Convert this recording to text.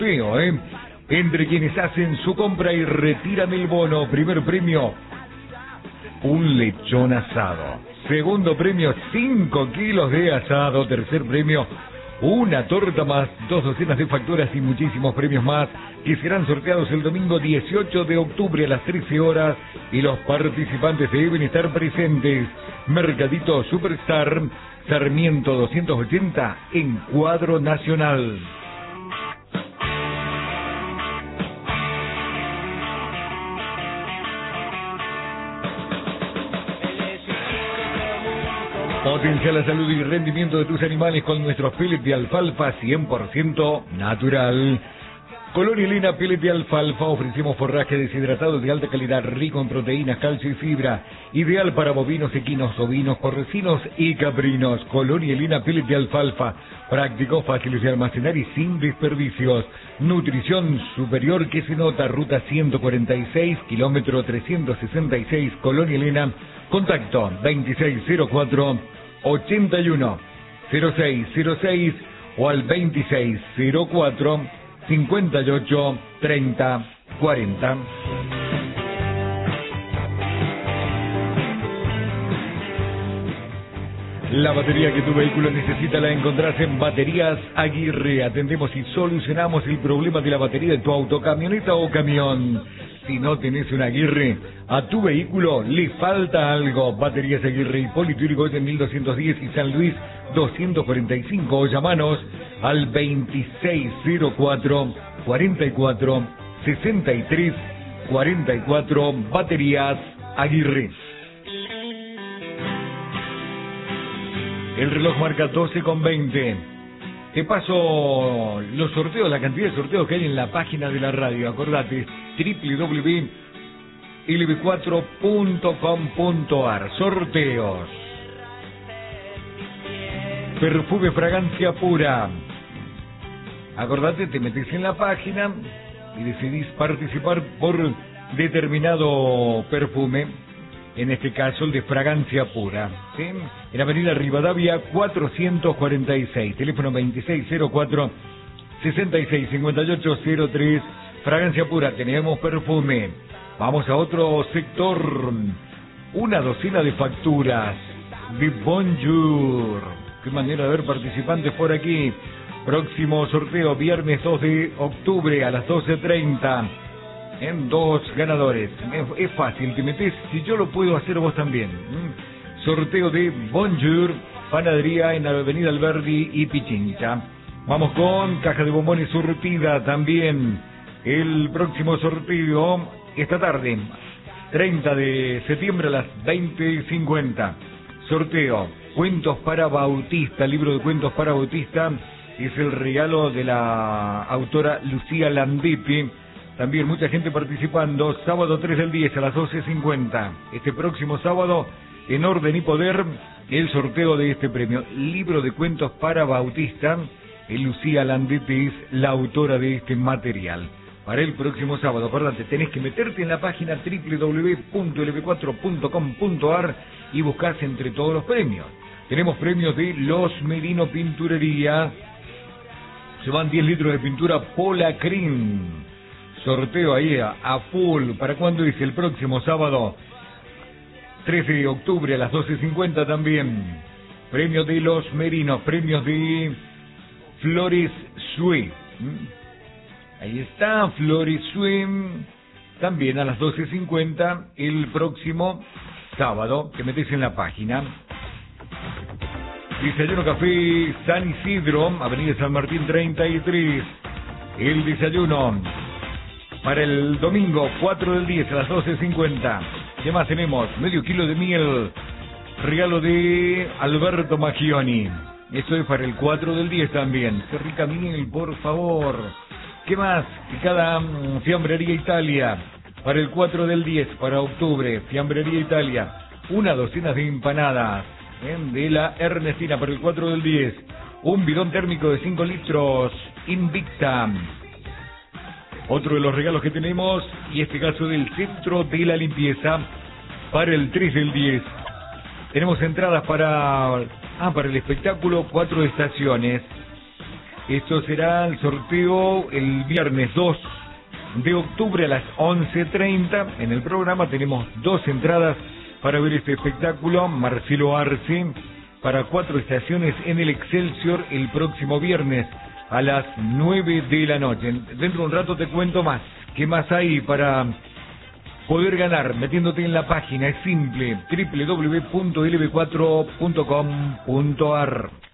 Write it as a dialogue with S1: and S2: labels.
S1: sorteo, entre quienes hacen su compra y retiran el bono. Primer premio, un lechón asado. Segundo premio, 5 kilos de asado. Tercer premio, una torta más 2 docenas de facturas y muchísimos premios más que serán sorteados el domingo 18 de octubre a las 13 horas y los participantes deben estar presentes. Mercadito Superstar, Sarmiento 280 en Cuadro Nacional. Potencia la salud y rendimiento de tus animales con nuestros pellets de alfalfa 100% natural. Colonia Elena Pellet de Alfalfa. Ofrecemos forraje deshidratado de alta calidad, rico en proteínas, calcio y fibra. Ideal para bovinos, equinos, ovinos, porcinos y caprinos. Colonia Elena Pellet de Alfalfa. Práctico, fáciles de almacenar y sin desperdicios. Nutrición superior que se nota. Ruta 146, kilómetro 366, Colonia Elena. Contacto 2604-81-0606 o al 2604-58-30-40. La batería que tu vehículo necesita la encontrás en Baterías Aguirre. Atendemos y solucionamos el problema de la batería de tu auto, camioneta o camión. Si no tenés una Aguirre, a tu vehículo le falta algo. Baterías Aguirre, Hipólito Yrigoyen 1210 y San Luis 245. O llamanos al 2604-44-63-44. Baterías Aguirre. El reloj marca 12:20. Te paso los sorteos, la cantidad de sorteos que hay en la página de la radio. Acordate, www.lb4.com.ar. Sorteos. Perfume Fragancia Pura. Acordate, te metes en la página y decidís participar por determinado perfume. En este caso, el de Fragancia Pura, ¿sí? En Avenida Rivadavia 446, teléfono 2604-665803. Fragancia Pura, tenemos perfume. Vamos a otro sector. Una docena de facturas de Bonjour. Qué manera de ver participantes por aquí. Próximo sorteo, viernes 2 de octubre a las 12:30. En 2 ganadores. Es fácil, te metes, si yo lo puedo hacer vos también. Sorteo de Bonjour, panadería en Avenida Alberdi y Pichincha. Vamos con caja de bombones surtida también. El próximo sorteo, esta tarde, 30 de septiembre a las 20:50. Sorteo, cuentos para Bautista, libro de cuentos para Bautista. Es el regalo de la autora Lucía Landetti. También mucha gente participando. Sábado 3 del 10 a las 12:50. Este próximo sábado, en Orden y Poder, el sorteo de este premio. Libro de cuentos para Bautista. Lucía Landetti es la autora de este material. Para el próximo sábado, acuérdate, tenés que meterte en la página www.lb4.com.ar y buscás entre todos los premios. Tenemos premios de Los Merino Pinturería. Se van 10 litros de pintura Polacrin. Sorteo ahí a full. ¿Para cuándo es? El próximo sábado 13 de octubre a las 12:50 también. Premios de Los Merinos, premios de Flores Sue. Ahí está, Flores Sue. También a las 12:50 el próximo sábado. Te metes en la página. Desayuno Café San Isidro, Avenida San Martín 33. El desayuno para el domingo 4 del 10 a las 12:50. ¿Qué más tenemos? Medio kilo de miel. Regalo de Alberto Maggioni. Esto es para el 4 del 10 también. Qué rica miel, por favor. ¿Qué más? Cada Fiambrería Italia. Para el 4 del 10, para octubre. Fiambrería Italia. Una docena de empanadas. De la Ernestina para el 4 del 10. Un bidón térmico de 5 litros. Invicta. Otro de los regalos que tenemos, y este caso del Centro de la Limpieza, para el 3 del 10. Tenemos entradas para el espectáculo 4 estaciones. Esto será el sorteo el viernes 2 de octubre a las 11:30. En el programa tenemos 2 entradas para ver este espectáculo. Marcelo Arce para 4 estaciones en el Excelsior el próximo viernes a las 9 de la noche. Dentro de un rato te cuento más. ¿Qué más hay para poder ganar? Metiéndote en la página, es simple, www.lb4.com.ar.